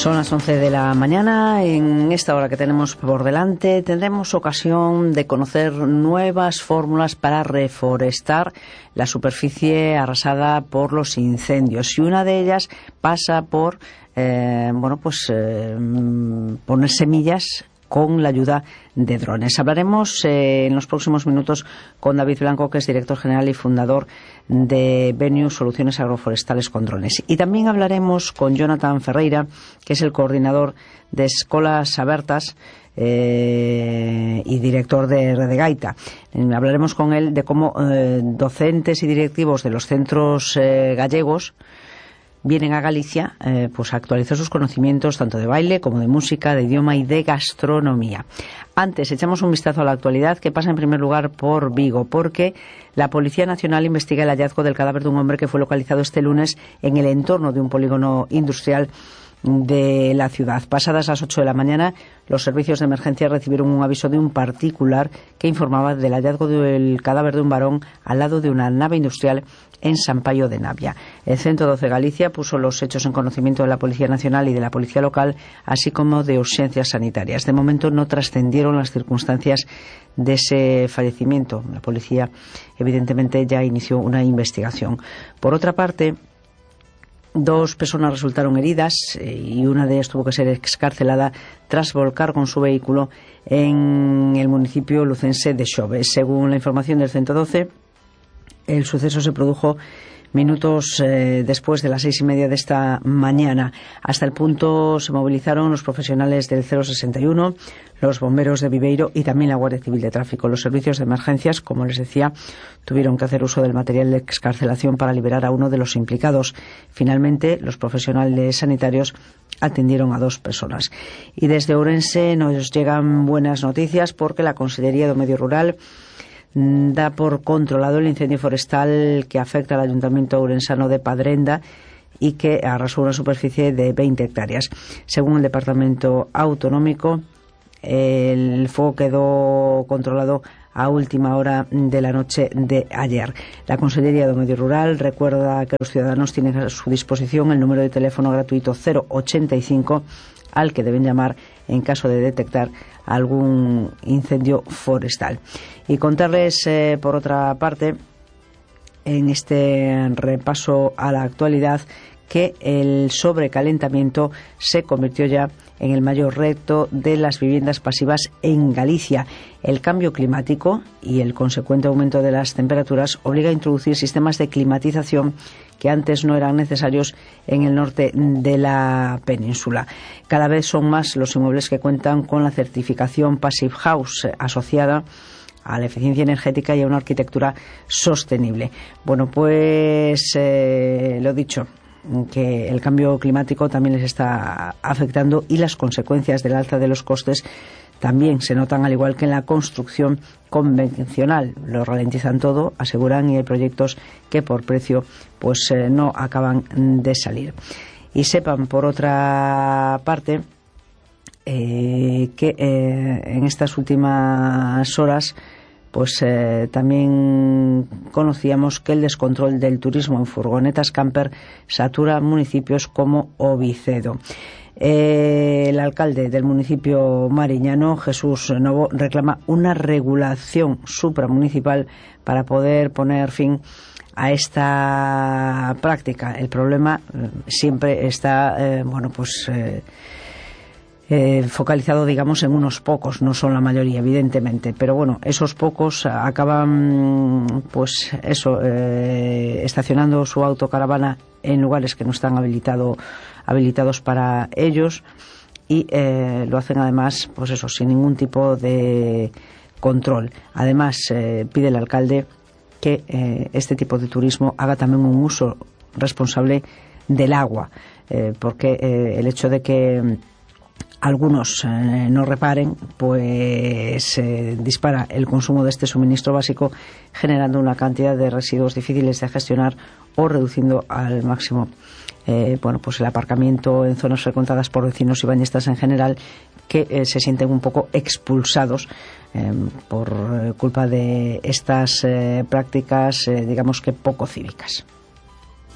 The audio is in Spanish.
Son las 11 de la mañana. En esta hora que tenemos por delante tendremos ocasión de conocer nuevas fórmulas para reforestar la superficie arrasada por los incendios, y una de ellas pasa por poner semillas con la ayuda de drones. Hablaremos en los próximos minutos con David Blanco, que es director general y fundador de Benius Soluciones Agroforestales con Drones. Y también hablaremos con Jonathan Ferreira, que es el coordinador de Escolas Abertas y director de Redegaita. Hablaremos con él de cómo docentes y directivos de los centros gallegos vienen a Galicia a actualizar sus conocimientos tanto de baile como de música, de idioma y de gastronomía. Antes, echamos un vistazo a la actualidad, que pasa en primer lugar por Vigo, porque la Policía Nacional investiga el hallazgo del cadáver de un hombre que fue localizado este lunes en el entorno de un polígono industrial de la ciudad. Pasadas las 8 de la mañana, los servicios de emergencia recibieron un aviso de un particular que informaba del hallazgo del cadáver de un varón al lado de una nave industrial en San Paio de Navia. El 112 Galicia puso los hechos en conocimiento de la Policía Nacional y de la Policía Local, así como de urgencias sanitarias. De momento no trascendieron las circunstancias de ese fallecimiento. La policía, evidentemente, ya inició una investigación. Por otra parte, 2 personas resultaron heridas y una de ellas tuvo que ser excarcelada tras volcar con su vehículo en el municipio lucense de Xove. Según la información del 112, el suceso se produjo minutos después de las 6:30 de esta mañana. Hasta el punto se movilizaron los profesionales del 061, los bomberos de Viveiro y también la Guardia Civil de Tráfico. Los servicios de emergencias, como les decía, tuvieron que hacer uso del material de excarcelación para liberar a uno de los implicados. Finalmente, los profesionales sanitarios atendieron a 2 personas. Y desde Ourense nos llegan buenas noticias, porque la Consellería de Medio Rural da por controlado el incendio forestal que afecta al ayuntamiento ourensano de Padrenda y que arrasó una superficie de 20 hectáreas. Según el departamento autonómico, el fuego quedó controlado a última hora de la noche de ayer. La Consellería de Medio Rural recuerda que los ciudadanos tienen a su disposición el número de teléfono gratuito 085 al que deben llamar en caso de detectar algún incendio forestal. Y contarles, por otra parte, en este repaso a la actualidad, que el sobrecalentamiento se convirtió ya en el mayor reto de las viviendas pasivas en Galicia. El cambio climático y el consecuente aumento de las temperaturas obliga a introducir sistemas de climatización que antes no eran necesarios en el norte de la península. Cada vez son más los inmuebles que cuentan con la certificación Passive House, asociada a la eficiencia energética y a una arquitectura sostenible. Bueno, pues lo dicho, que el cambio climático también les está afectando, y las consecuencias del alza de los costes también se notan, al igual que en la construcción convencional. Lo ralentizan todo, aseguran, y hay proyectos que por precio no acaban de salir. Y sepan, por otra parte, que en estas últimas horas también conocíamos que el descontrol del turismo en furgonetas camper satura municipios como Ovicedo. El alcalde del municipio mariñano, Jesús Novo, reclama una regulación supramunicipal para poder poner fin a esta práctica. El problema siempre está focalizado, digamos, en unos pocos, no son la mayoría, evidentemente, pero bueno, esos pocos acaban estacionando su autocaravana en lugares que no están habilitados para ellos, y lo hacen además sin ningún tipo de control. Además, pide el alcalde que este tipo de turismo haga también un uso responsable del agua, porque el hecho de que algunos no reparen, dispara el consumo de este suministro básico, generando una cantidad de residuos difíciles de gestionar o reduciendo al máximo el aparcamiento en zonas frecuentadas por vecinos y bañistas en general, que se sienten un poco expulsados por culpa de estas prácticas, digamos que poco cívicas.